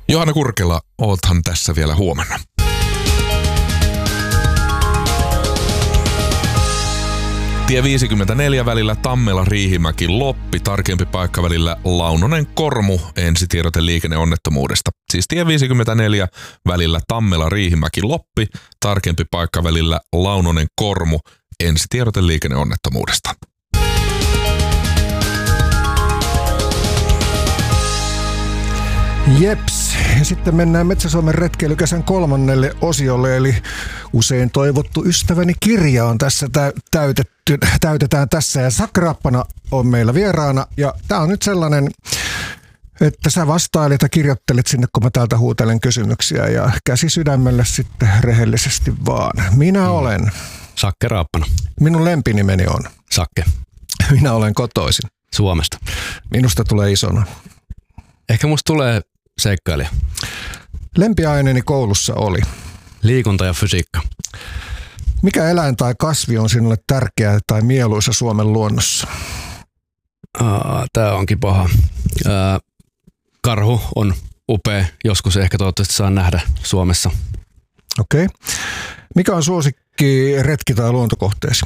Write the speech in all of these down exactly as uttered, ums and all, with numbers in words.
Johanna Kurkela, oothan tässä vielä huomenna. Tie viisikymmentäneljä välillä Tammela-Riihimäki-Loppi, tarkempi paikka välillä Launonen-Kormu, ensitiedote liikenneonnettomuudesta. Siis tie viisikymmentäneljä välillä Tammela-Riihimäki-Loppi, tarkempi paikka välillä Launonen-Kormu, ensitiedote liikenneonnettomuudesta. Jeps. Ja sitten mennään Metsä-Suomen retkeilykesän kolmannelle osiolle, eli usein toivottu ystäväni kirja on tässä täytetty, täytetään tässä. Ja Sakke Rappana on meillä vieraana, ja tää on nyt sellainen, että sä vastailet ja kirjoittelet sinne, kun mä täältä huutelen kysymyksiä, ja käsi sydämelle sitten rehellisesti vaan. Minä mm. olen Sakke Rappana. Minun lempinimeni on Sakke. Minä olen kotoisin Suomesta. Minusta tulee isona. Ehkä musta tulee seikkailija. Lempiaineeni koulussa oli liikunta ja fysiikka. Mikä eläin tai kasvi on sinulle tärkeä tai mieluisa Suomen luonnossa? Aa, tää onkin paha. Ää, karhu on upea. Joskus ehkä toivottavasti saa nähdä Suomessa. Okei. Okay. Mikä on suosikki retki- tai luontokohteesi?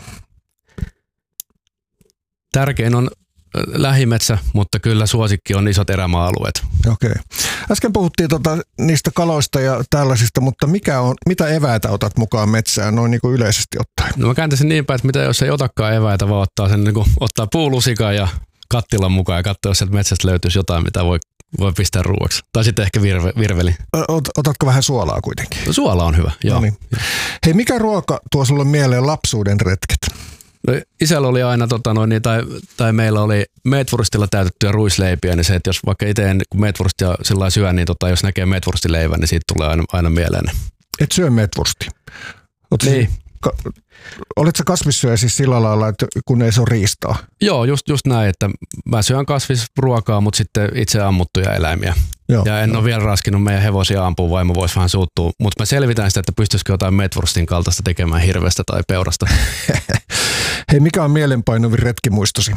Tärkein on lähimetsä, mutta kyllä suosikki on isot erämaa-alueet. Okei. Äsken puhuttiin tota, niistä kaloista ja tällaisista, mutta mikä on, mitä eväitä otat mukaan metsään noin niin kuin yleisesti ottaen? No mä kääntäisin niin päin, että mitä jos ei otakaan eväitä, vaan ottaa, sen, niin kuin, ottaa puulusikan ja kattilan mukaan ja katsoo, jos sieltä metsästä löytyisi jotain, mitä voi, voi pistää ruuaksi. Tai sitten ehkä virve, virveli. Ot, otatko vähän suolaa kuitenkin? No, suola on hyvä, joo. No niin. Hei, mikä ruoka tuo sulle mieleen lapsuuden retket? No, isällä oli aina, tota, noin, tai, tai meillä oli meetwurstilla täytettyjä ruisleipiä, niin se, että jos vaikka itse en meetwurstia sillä syö, niin tota, jos näkee meetwurstileivän, niin siitä tulee aina, aina mieleen. Et syö meetwurstia? Niin. Ka- Oletko kasvissyöjä siis sillä lailla, että kun ei se ole riistaa? Joo, just, just näin, että mä syön kasvisruokaa, mutta sitten itse ammuttuja eläimiä. Joo, ja en joo. ole vielä raskinut meidän hevosia ampua, vaimo voisi vähän suuttua. Mutta mä selvitän sitä, että pystyisikö jotain meetwurstin kaltaista tekemään hirveästä tai peurasta. Hei, mikä on mielenpainuvin retkimuistosi?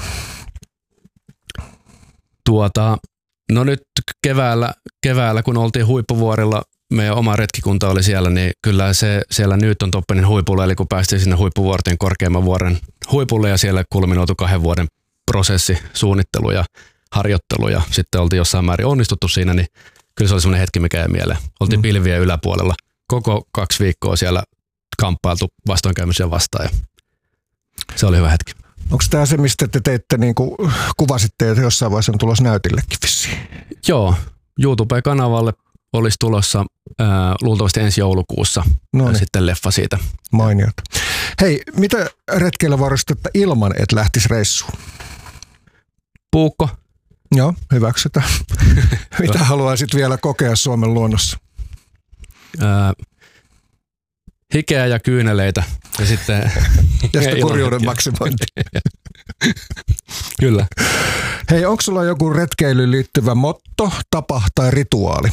Tuota, no nyt keväällä, keväällä, kun oltiin Huippuvuorilla, meidän oma retkikunta oli siellä, niin kyllä se siellä Newton-Toppenin huipulla, eli kun päästiin sinne Huippuvuorten korkeamman vuoren huipulle ja siellä kulminoitu kahden vuoden prosessi, suunnittelu ja harjoittelu ja sitten oltiin jossain määrin onnistuttu siinä, niin kyllä se oli semmoinen hetki, mikä jäi mieleen. Oltiin mm. pilvien yläpuolella koko kaksi viikkoa siellä kamppailtu vastoinkäymisiä vastaan ja se oli hyvä hetki. Onko tämä se, mistä te teitte, niin kuin kuvasitte, että jossain vaiheessa on tulossa näytillekin vissiin? Joo, YouTube-kanavalle olisi tulossa ää, luultavasti ensi joulukuussa ja sitten leffa siitä. Mainiota. Hei, mitä retkeillä varustetta ilman, et lähtisi reissuun? Puukko. Joo, hyväksytään. Mitä haluaisit vielä kokea Suomen luonnossa? Ää, hikeä ja kyyneleitä ja sitten ja sitten kurjuuden maksimointi. Kyllä. Hei, onko sulla joku retkeilyyn liittyvä motto, tapa tai rituaali?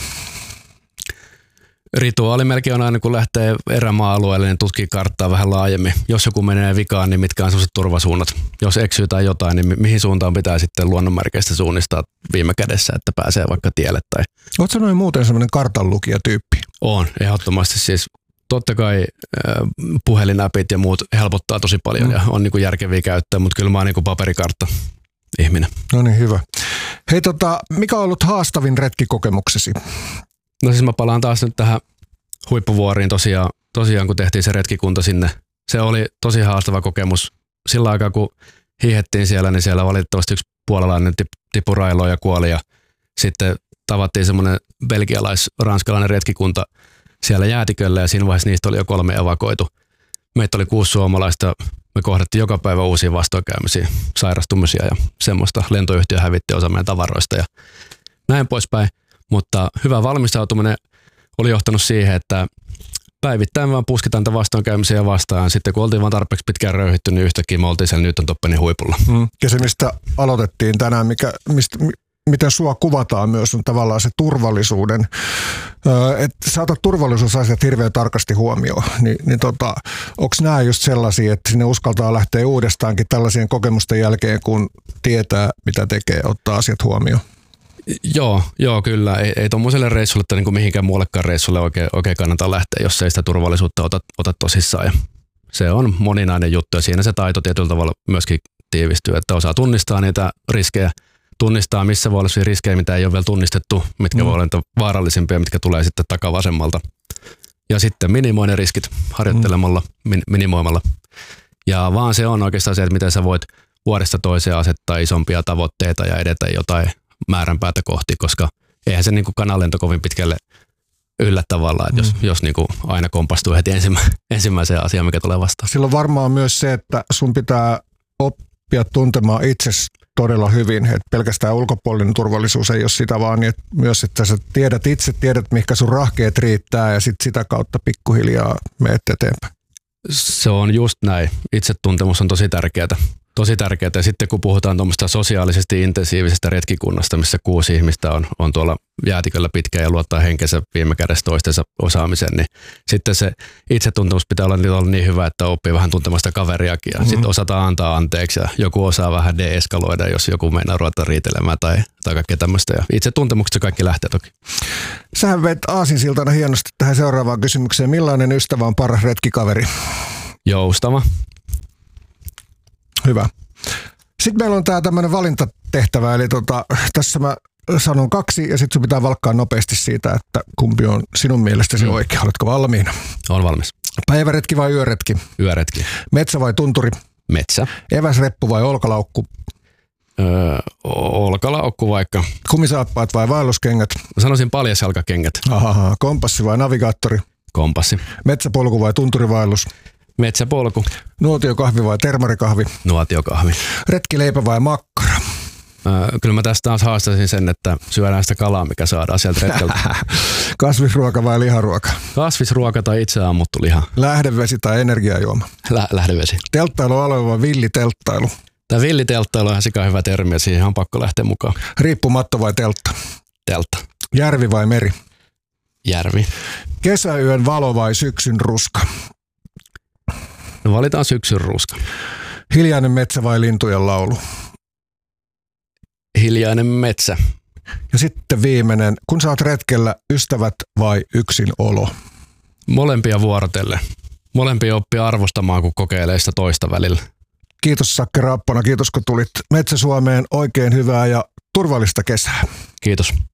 Rituaali melkein on aina, kun lähtee erämaa-alueelle, niin tutkii karttaa vähän laajemmin. Jos joku menee vikaan, niin mitkä on sellaiset turvasuunnat? Jos eksyy tai jotain, niin mihin suuntaan pitää sitten luonnonmerkeistä suunnistaa viime kädessä, että pääsee vaikka tielle? Tai... Oletko sä noin muuten sellainen kartanlukijatyyppi? On, ehdottomasti siis. Totta kai äh, puhelinäpit ja muut helpottaa tosi paljon mm. ja on niinku järkeviä käyttää, mutta kyllä mä oon niinku paperikartta ihminen. No niin, hyvä. Hei, tota, mikä on ollut haastavin retkikokemuksesi? No siis mä palaan taas nyt tähän Huippuvuoriin tosiaan, tosiaan kun tehtiin se retkikunta sinne. Se oli tosi haastava kokemus. Sillä aikaa kun hiihettiin siellä, niin siellä valitettavasti yksi puolalainen tippui railoon ja kuoli ja sitten tavattiin semmoinen belgialais-ranskalainen retkikunta siellä jäätiköllä ja siinä vaiheessa niistä oli jo kolme evakoitu. Meitä oli kuusi suomalaista. Me kohdattiin joka päivä uusia vastoinkäymisiä, sairastumisia ja semmoista. Lentoyhtiö hävitti osa meidän tavaroista ja näin poispäin. Mutta hyvä valmistautuminen oli johtanut siihen, että päivittäin vaan puskitaan tätä vastoinkäymisiä vastaan. Sitten kun oltiin vaan tarpeeksi pitkään röyhitty, niin yhtäkkiä me oltiin siellä Newton-Toppenin huipulla. Mm. Ja se, mistä aloitettiin tänään, mikä, mistä, miten sua kuvataan myös, on tavallaan se turvallisuuden, että sä otat turvallisuusasiat hirveän tarkasti huomioon, niin, niin tota, onko nämä just sellaisia, että sinne uskaltaa lähteä uudestaankin tällaisien kokemusten jälkeen, kun tietää, mitä tekee, ottaa asiat huomioon? Joo, joo kyllä. Ei, ei tuommoiselle reissulle tai niin mihinkään muullekaan reissulle oikein, oikein kannata lähteä, jos ei sitä turvallisuutta ota, ota tosissaan. Ja se on moninainen juttu ja siinä se taito tietyllä tavalla myöskin tiivistyy, että osaa tunnistaa niitä riskejä, tunnistaa missä voi olla riskejä, mitä ei ole vielä tunnistettu, mitkä mm. voi olla vaarallisimpia, mitkä tulee sitten takavasemmalta. Ja sitten minimoi ne riskit harjoittelemalla, mm. minimoimalla. Ja vaan se on oikeastaan se, että miten sä voit vuodesta toiseen asettaa isompia tavoitteita ja edetä jotain määränpäätä kohti, koska eihän se niin kuin kananlento kovin pitkälle yllä tavallaan, että jos, mm. jos niin kuin aina kompastuu heti ensimmä, ensimmäiseen asiaan, mikä tulee vastaan. Silloin varmaan myös se, että sun pitää oppia tuntemaan itsesi todella hyvin, että pelkästään ulkopuolinen turvallisuus ei ole sitä, vaan niin, että myös, että sä tiedät itse, tiedät, mihinkä sun rahkeet riittää ja sitten sitä kautta pikkuhiljaa menet eteenpäin. Se on just näin. Itsetuntemus on tosi tärkeää. Tosi tärkeää. Ja sitten kun puhutaan tuommoista sosiaalisesti intensiivisestä retkikunnasta, missä kuusi ihmistä on, on tuolla jäätiköllä pitkään ja luottaa henkensä viime kädessä toistensa osaamisen, niin sitten se itsetuntemus pitää olla niin hyvä, että oppii vähän tuntemaan sitä kaveriakin ja mm-hmm. sitten osataan antaa anteeksi ja joku osaa vähän de-eskaloida, jos joku meinaa ruveta riitelemään tai, tai kaikkea tämmöistä. Ja itsetuntemuksesta kaikki lähtee toki. Sähän veit aasinsiltana hienosti tähän seuraavaan kysymykseen. Millainen ystävä on paras retkikaveri? Joustava. Hyvä. Sitten meillä on tämä tämmöinen valintatehtävä, eli tota, tässä mä sanon kaksi ja sitten sun pitää valkkaa nopeasti siitä, että kumpi on sinun mielestäsi mm. oikea. Oletko valmiina? Olen valmis. Päiväretki vai yöretki? Yöretki. Metsä vai tunturi? Metsä. Eväsreppu vai olkalaukku? Öö, olkalaukku vaikka. Kumisaappaat vai vaelluskengät? Mä sanoisin paljasjalkakengät. Ahaha. Kompassi vai navigaattori? Kompassi. Metsäpolku vai tunturivaellus? Metsäpolku. Nuotiokahvi vai termarikahvi? Nuotiokahvi. Retkileipä vai makkara? Öö, kyllä mä tästä taas haastaisin sen, että syödään sitä kalaa, mikä saadaan sieltä retkeltä. Kasvisruoka vai liharuoka? Kasvisruoka tai itse ammuttu liha. Lähdevesi tai energiajuoma? Lä- lähdevesi. Telttailualue vai villitelttailu? Tämä villitelttailu on ihan sika hyvä termi ja siihen on pakko lähteä mukaan. Riippumatto vai teltta? Teltta. Järvi vai meri? Järvi. Kesäyön valo vai syksyn ruska? No valitaan syksyn ruska. Hiljainen metsä vai lintujen laulu? Hiljainen metsä. Ja sitten viimeinen, kun sä oot retkellä, ystävät vai yksin olo? Molempia vuorotelle. Molempia oppia arvostamaan, kun kokeilee sitä toista välillä. Kiitos Sakke Rappana, kiitos kun tulit Metsä Suomeen. Oikein hyvää ja turvallista kesää. Kiitos.